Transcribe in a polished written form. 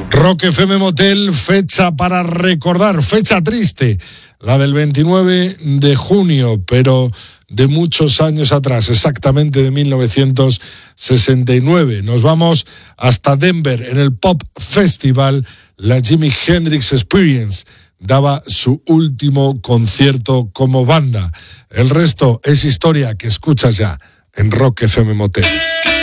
Rock FM Motel, fecha para recordar, fecha triste, la del 29 de junio, pero de muchos años atrás, exactamente de 1969. Nos vamos hasta Denver, en el Pop Festival, la Jimi Hendrix Experience daba su último concierto como banda. El resto es historia que escuchas ya en Rock FM Motel.